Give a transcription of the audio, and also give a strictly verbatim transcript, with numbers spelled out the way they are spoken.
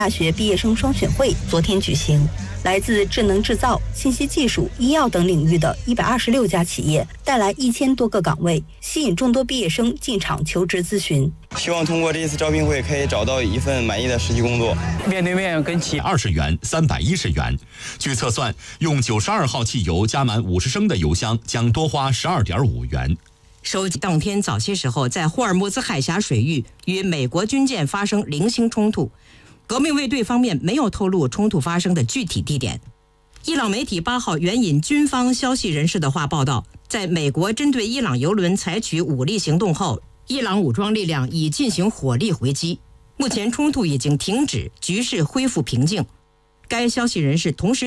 大学毕业生双选会昨天举行，来自智能制造、信息技术、医药等领域的一百二十六家企业，带来一千多个岗位，吸引众多毕业生进场求职咨询。 希望通过这一次招聘会，可以找到一份满意的实际工作。 面对面跟企业二十元、三百一十元。据测算，用九十二号汽油加满五十升的油箱将多花十二点五元。 收集当天早些时候，在霍尔木兹海峡水域与美国军舰发生零星冲突。革命卫队方面没有透露冲突发生的具体地点。伊朗媒体八号援引军方消息人士的话报道，在美国针对伊朗油轮采取武力行动后，伊朗武装力量已进行火力回击，目前冲突已经停止，局势恢复平静。该消息人士同时